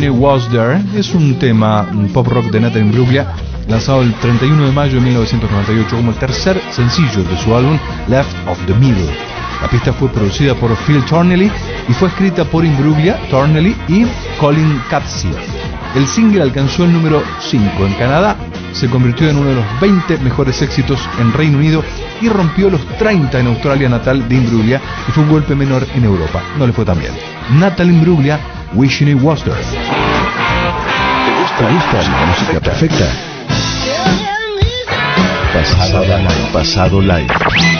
I Was There es un tema pop rock de Natalie Imbruglia, lanzado el 31 de mayo de 1998 como el tercer sencillo de su álbum Left of the Middle. La pista fue producida por Phil Tornelly y fue escrita por Imbruglia, Tornelly y Colin Capsey. El single alcanzó el número 5 en Canadá, se convirtió en uno de los 20 mejores éxitos en Reino Unido y rompió los 30 en Australia natal de Imbruglia, y fue un golpe menor en Europa. No le fue tan bien. Natalie Imbruglia, Wishing It Was There. ¿Te gusta la música perfecta? Pasado live.